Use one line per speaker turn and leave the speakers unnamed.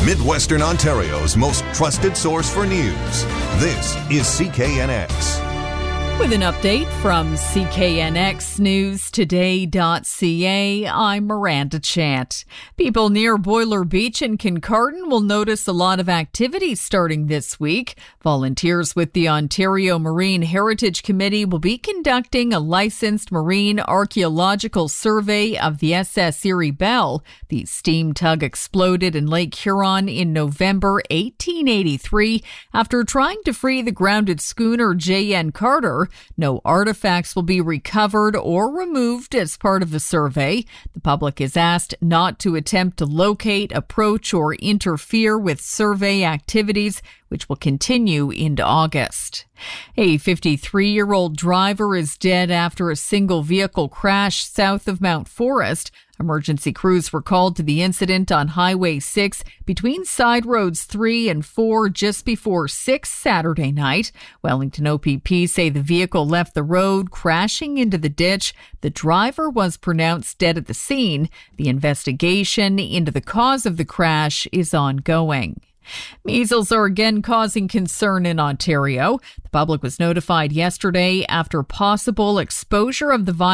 Midwestern Ontario's most trusted source for news. This is CKNX.
With an update from CKNXNewsToday.ca, I'm Miranda Chant. People near Boiler Beach in Kincardine will notice a lot of activity starting this week. Volunteers with the Ontario Marine Heritage Committee will be conducting a licensed marine archaeological survey of the SS Erie Belle. The steam tug exploded in Lake Huron in November 1883 after trying to free the grounded schooner J.N. Carter. No artifacts will be recovered or removed as part of the survey. The public is asked not to attempt to locate, approach, or interfere with survey activities, which will continue into August. A 53-year-old driver is dead after a single vehicle crash south of Mount Forest. Emergency crews were called to the incident on Highway 6 between side roads 3 and 4 just before 6 Saturday night. Wellington OPP say the vehicle left the road, crashing into the ditch. The driver was pronounced dead at the scene. The investigation into the cause of the crash is ongoing. Measles are again causing concern in Ontario. The public was notified yesterday after possible exposure of the virus